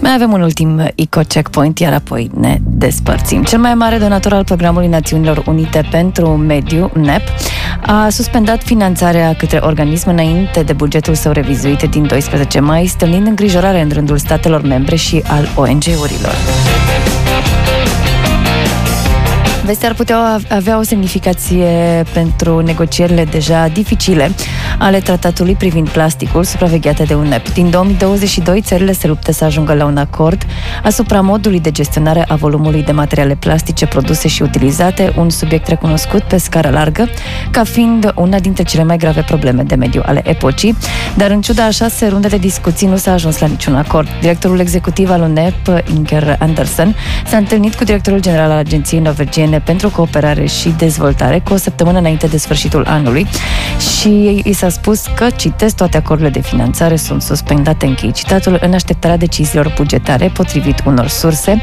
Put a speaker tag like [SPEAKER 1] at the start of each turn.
[SPEAKER 1] Mai avem un ultim eco-checkpoint, iar apoi ne despărțim. Cel mai mare donator al Programului Națiunilor Unite pentru Mediu, UNEP, a suspendat finanțarea către organism înainte de bugetul său revizuit din 12 mai, stârnind îngrijorare în rândul statelor membre și al ONG-urilor. Vestea ar putea avea o semnificație pentru negocierile deja dificile ale tratatului privind plasticul supravegheate de UNEP. Din 2022, țările se luptă să ajungă la un acord asupra modului de gestionare a volumului de materiale plastice produse și utilizate, un subiect recunoscut pe scară largă ca fiind una dintre cele mai grave probleme de mediu ale epocii, dar în ciuda a 6 runde de discuții nu s-a ajuns la niciun acord. Directorul executiv al UNEP, Inger Andersen, s-a întâlnit cu directorul general al Agenției Norvegiene pentru Cooperare și Dezvoltare cu o săptămână înainte de sfârșitul anului și i s-a spus că, citesc, toate acordurile de finanțare sunt suspendate, închei citatul, în așteptarea deciziilor bugetare, potrivit unor surse.